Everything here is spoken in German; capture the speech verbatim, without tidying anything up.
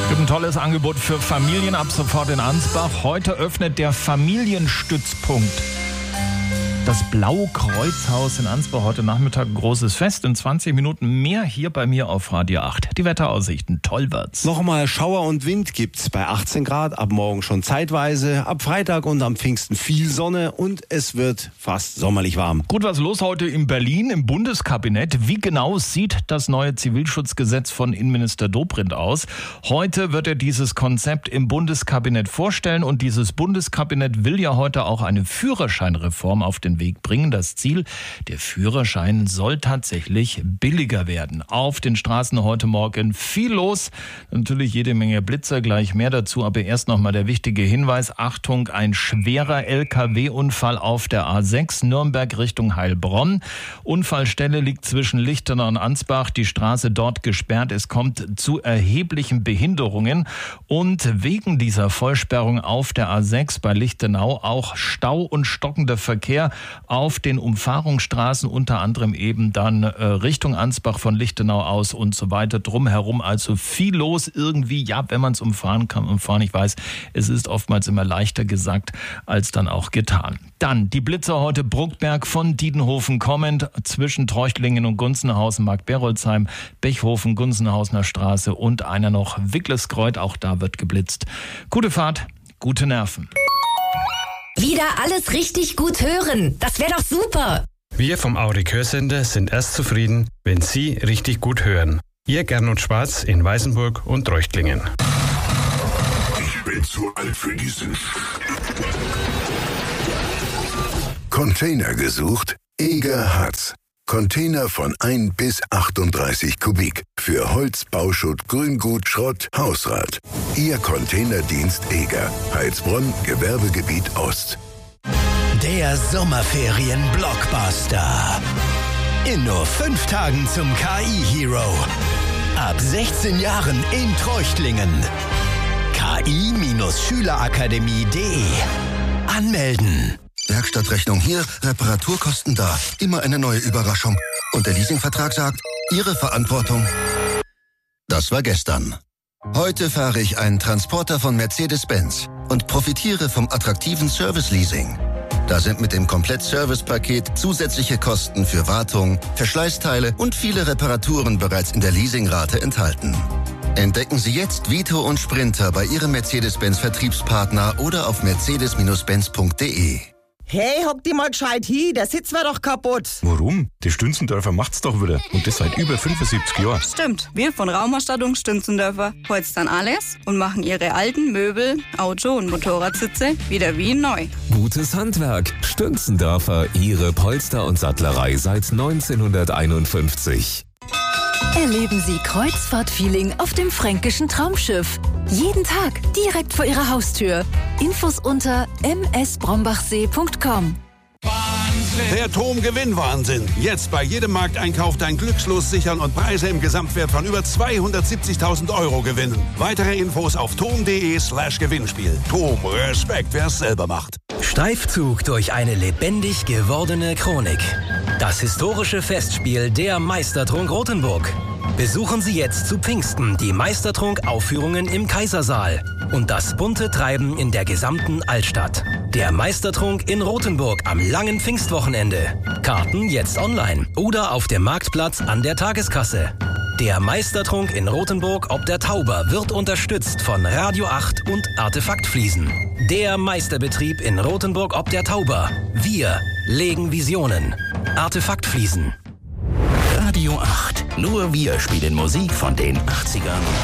Ein tolles Angebot für Familien ab sofort in Ansbach. Heute öffnet der Familienstützpunkt. Das Blaue Kreuzhaus in Ansbach, heute Nachmittag ein großes Fest. In zwanzig Minuten mehr hier bei mir auf Radio acht. Die Wetteraussichten, toll wird's. Nochmal Schauer und Wind gibt's bei achtzehn Grad, ab morgen schon zeitweise, ab Freitag und am Pfingsten viel Sonne und es wird fast sommerlich warm. Gut, was los heute in Berlin im Bundeskabinett? Wie genau sieht das neue Zivilschutzgesetz von Innenminister Dobrindt aus? Heute wird er dieses Konzept im Bundeskabinett vorstellen und dieses Bundeskabinett will ja heute auch eine Führerscheinreform auf den Weg bringen. Das Ziel, der Führerschein soll tatsächlich billiger werden. Auf den Straßen heute Morgen viel los. Natürlich jede Menge Blitzer, gleich mehr dazu. Aber erst nochmal der wichtige Hinweis. Achtung, ein schwerer L K W-Unfall auf der A sechs, Nürnberg Richtung Heilbronn. Unfallstelle liegt zwischen Lichtenau und Ansbach. Die Straße dort gesperrt. Es kommt zu erheblichen Behinderungen. Und wegen dieser Vollsperrung auf der A sechs bei Lichtenau auch Stau und stockender Verkehr auf den Umfahrungsstraßen, unter anderem eben dann äh, Richtung Ansbach von Lichtenau aus und so weiter drumherum. Also viel los irgendwie, ja, wenn man es umfahren kann, umfahren. Ich weiß, es ist oftmals immer leichter gesagt als dann auch getan. Dann die Blitzer heute Bruckberg von Diedenhofen kommend zwischen Treuchtlingen und Gunzenhausen, Mark-Berolzheim, Bechhofen, Gunzenhausener Straße und einer noch Wickleskreuth, auch da wird geblitzt. Gute Fahrt, gute Nerven. Wieder alles richtig gut hören. Das wäre doch super. Wir vom Aurik Hörsender sind erst zufrieden, wenn Sie richtig gut hören. Ihr Gernot Schwarz in Weißenburg und Treuchtlingen. Ich bin zu alt für diesen Sch... Container gesucht? Eger hat's. Container von ein bis achtunddreißig Kubik. Für Holz, Bauschutt, Grüngut, Schrott, Hausrat. Ihr Containerdienst Eger. Heilsbronn, Gewerbegebiet Ost. Der Sommerferien-Blockbuster. In nur fünf Tagen zum K I-Hero. Ab sechzehn Jahren in Treuchtlingen. K I Schülerakademie punkt de. Anmelden. Werkstattrechnung hier, Reparaturkosten da. Immer eine neue Überraschung. Und der Leasingvertrag sagt, Ihre Verantwortung. Das war gestern. Heute fahre ich einen Transporter von Mercedes-Benz und profitiere vom attraktiven Service-Leasing. Da sind mit dem Komplett-Service-Paket zusätzliche Kosten für Wartung, Verschleißteile und viele Reparaturen bereits in der Leasingrate enthalten. Entdecken Sie jetzt Vito und Sprinter bei Ihrem Mercedes-Benz-Vertriebspartner oder auf mercedes Benz punkt de. Hey, hock die mal gescheit hin, der Sitz war doch kaputt. Warum? Die Stünzendörfer macht's doch wieder. Und das seit über fünfundsiebzig Jahren. Stimmt, wir von Raumausstattung Stünzendörfer holzen dann alles und machen ihre alten Möbel, Auto- und Motorradsitze wieder wie neu. Gutes Handwerk. Stünzendörfer, Ihre Polster- und Sattlerei seit neunzehnhunderteinundfünfzig. Erleben Sie Kreuzfahrt-Feeling auf dem fränkischen Traumschiff. Jeden Tag direkt vor Ihrer Haustür. Infos unter m s brombachsee punkt com. Der Tom-Gewinn-Wahnsinn. Jetzt bei jedem Markteinkauf dein Glückslos sichern und Preise im Gesamtwert von über zweihundertsiebzigtausend Euro gewinnen. Weitere Infos auf tom punkt de slash Gewinnspiel. Tom, Respekt, wer es selber macht. Streifzug durch eine lebendig gewordene Chronik. Das historische Festspiel der Meistertrunk Rothenburg. Besuchen Sie jetzt zu Pfingsten die Meistertrunk-Aufführungen im Kaisersaal und das bunte Treiben in der gesamten Altstadt. Der Meistertrunk in Rothenburg am langen Pfingstwochenende. Karten jetzt online oder auf dem Marktplatz an der Tageskasse. Der Meistertrunk in Rothenburg ob der Tauber wird unterstützt von Radio acht und Artefaktfliesen. Der Meisterbetrieb in Rothenburg ob der Tauber. Wir legen Visionen. Artefaktfliesen. Radio acht. Nur wir spielen Musik von den achtzigern.